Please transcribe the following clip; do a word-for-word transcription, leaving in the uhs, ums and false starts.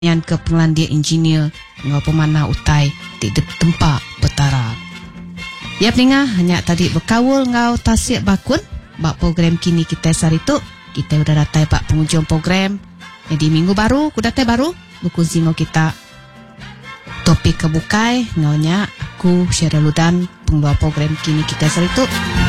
yang ke pengelandia engineer ngau pemana utai di tempat betara. Ya peninga hanya tadi berkawul ngau tasik bakun bak program kini kita saritu kita udah datai bak penghujung program. Jadi minggu baru ku datai baru berkongsi ngau kita topik kebukai ngaunya aku Syarah Ludan pengeluar program kini kita saritu.